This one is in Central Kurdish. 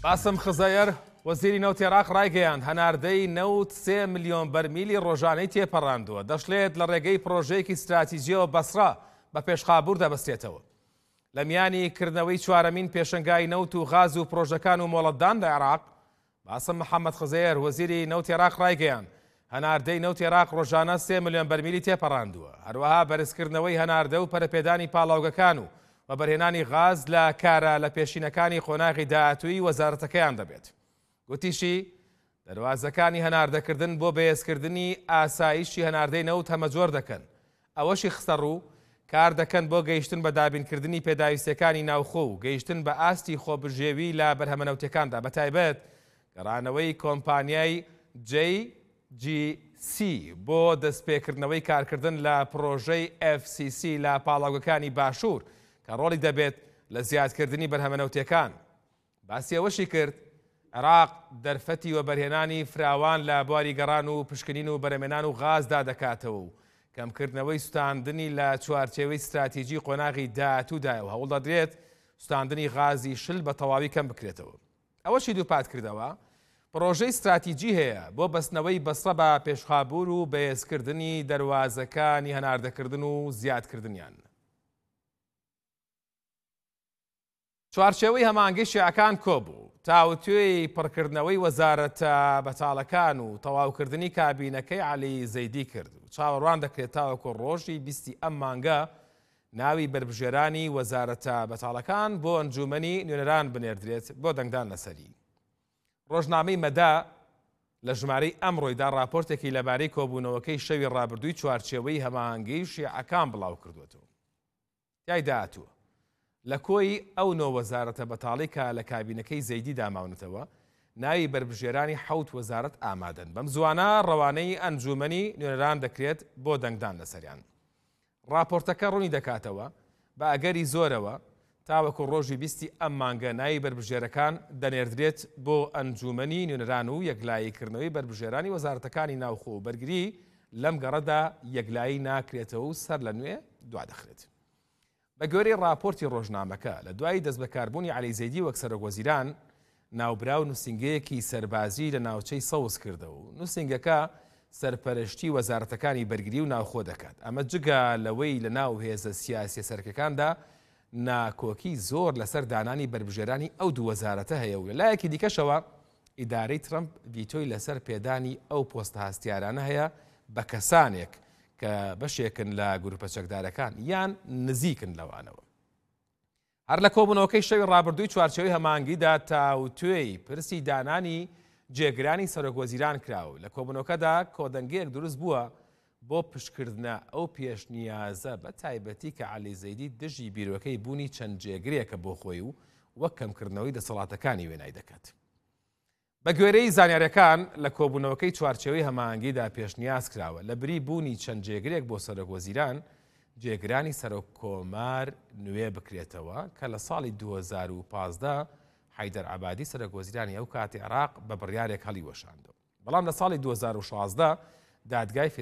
باسم خزەیر وەزیری نەوت عێراق ڕایگەیاند هەناردەی نەوت 3 ملیۆن بەرمیلی ڕۆژانەی تێپەڕاندووە دەشڵێت لە ڕێگەی پرۆژەیەکی استراتیژیەوە بەسڕا بە پێشخابوور دەبەستێتەوە. لە میانی کردنەوەی چوارەمین پێشەنگای نەوت و غاز و پرۆژەکان و مۆڵەتدان لە عێراق، باسم محەممەد خزەیر وەزیری نەوت عێراق ڕایگەیاند هەناردەی نەوت عێراق ڕۆژانە 3 ملیۆن بەرمیلی تێپەڕاندووە. هەروەها بەرزکردنەوەی هەناردە و پەرەپێدانی پاڵاوگەکان و و بەرهێنانی غاز لە کارە لە پێشینەکانی خۆناغی داهاتووی وەزارەتەکەیان دەبێت. گوتیشی دەواازەکانی هەناردەکردن بۆ بەهێزکردنی ئاسایشی هەناردەی نەوت هەمەجۆر دەکەن. ئەوەشی خستە ڕوو کار دەکەن بۆ گەیشتن بە دابینکردنی پێداویستەکانی ناوخۆ و گەیشتن بە ئاستی خۆبژێوی لە بەرهەمەنەوتەکاندا بەتایبەت گەڕانەوەی کۆمپانیای JGC بۆ دەستپێکردنەوەی کارکردن لە پرۆژەی FCC لە پاڵاوگەکانی باشوور کە ڕۆڵی دەبێت لە زیادکردنی بەرهەمەنەوتەکان. باسی ئەوەشی کرد عێراق دەرفەتی وەبەرهێنانی فراوان لە بواری گەڕان و پشکنین و بەرهەمێنان و غازدا دەکاتەوە و کەمکردنەوەی سوتاندنی لە چوارچێوەی استراتیژی قۆناغی داهاتوودایە و هەوڵ دەدرێت سوتاندنی غازی شل بە تەواوی کەم بکرێتەوە. ئەوەشی دووپات کردەوە پرۆژەی استراتیژی هەیە بۆ بەستنەوەی بەسڕە بە پێشخابوور و بەهێزکردنی دەواازەکانی هەناردەکردن و زیادکردنیان. چوارچێوەی هەمانگەی شیعەکان کۆبوو تاوتوێی پڕکردنەوەی وەزارەتە بەتاڵەکان و تەواوکردنی کابینەکەی عەلی زەیدی کرد و چاوەڕوان دەکرێت تاوەکو ڕۆژی 20 ئەم مانگە ناوی بربژێرانی وەزارەتە بەتاڵەکان بۆ ئەنجومەنی نوێنەران بنێردرێت بۆ دەنگدان لەسەری. ڕۆژنامەی مەدا لە ژمارەی ئەمڕۆیدا راپۆرتێکی لەبارەی کۆبوونەوەکەی شەوی ڕابردووی چوارچێوەی هەماهەنگەی شیعەکان بڵاو کردوێتەوە. تایدا هاتووە لە کۆی ئەو نۆ وەزارەتە بەتاڵی کە لە کابینەکەی زەیدی داماونەتەوە ناوی بربژێرانی 7 وەزارەت ئامادەن. بەم زوانە ڕەوانەی ئەنجومەنی نوێنەران دەکرێت بۆ دەنگدان لەسەریان. راپۆرتەکە ڕوونی دەکاتەوە بە ئەگەری زۆرەوە تاوەکو ڕۆژی 20 ئەم مانگە ناوی بربژێرەکان دەنێردرێت بۆ ئەنجومەنی نوێنەران و یەکلاییکردنەوەی بربژێرانی وەزارەتەکانی ناوخۆ و بەرگری لەم گەڕەدا یەکلایی ناکرێتەوە و سەر لە نوێ دوادەخرێت. بە گوێرەی راپۆرتی ڕۆژنامەکە لە دوای دەستبەکاربوونی عەلی زەیدی وەک سەرۆکوەزیران ناوبراو نووسینگەیەکی سەربازی لە ناوچەی سەوز کردەوە و نووسینگەکە سەرپەرشتی وەزارەتەکانی بەرگری و ناوخۆ دەکات. ئەمە جگە لەوەی لە ناو هێزە سیاسی سەرکەکاندا ناکۆکی زۆر لەسەر دانانی بربژێرانی ئەو دوو وەزارەتە هەیە و لەلایەکی دیکەشەوە ئیدارەی ترەمپ ڤیتۆی لەسەر پێدانی ئەو پۆستە هەستیارانە هەیە بە کەسانێک کە بەشێکن لە گروپە چەکدارەکان یان نزیکن لەوانەوە. هەر لە کۆبوونەوەکەی شەوی ڕابردووی چوارچێوەی هەمانگیدا تاوتوێی پرسی دانانی جێگرانی سەرۆکوەزیران کراوە. لە کۆبوونەوەکەدا کۆدەنگەیەک دروست بووە بۆ پشتکردنە ئەو پێشنیازە بە تایبەتی کە عەلی زەیدی دژی بیرۆکەی بوونی چەند جێگرێکە بۆ خۆی و وەک کەمکردنەوەی دەسەڵاتەکانی وێنای دەکات. بە گوێرەی زانیاریەکان لە کۆبوونەوەکەی چوارچێوەی هەماهەنگیدا پێشنیاز کراوە لە بری بوونی چەند جێگرێک بۆ سەرۆکوەزیران جێگرانی سەرۆککۆمار نوێ بکرێتەوە کە لە ساڵی 2015 حەیدەر عەبادی سەرۆکوەزیرانی ئەو کاتی عێراق بە بڕیارێک هەڵی وەشاندەوە. بەڵام لە ساڵی 2016 دادگای